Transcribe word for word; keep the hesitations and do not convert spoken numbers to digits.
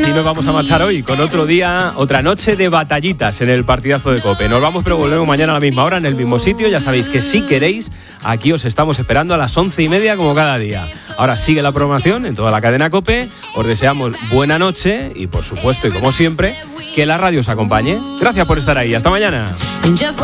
así nos vamos a marchar hoy, con otro día, otra noche de batallitas en el partidazo de COPE. Nos vamos, pero volvemos mañana a la misma hora, en el mismo sitio. Ya sabéis que si queréis, aquí os estamos esperando a las once y media, como cada día. Ahora sigue la programación en toda la cadena COPE. Os deseamos buena noche y, por supuesto, y como siempre, que la radio os acompañe. Gracias por estar ahí. Hasta mañana.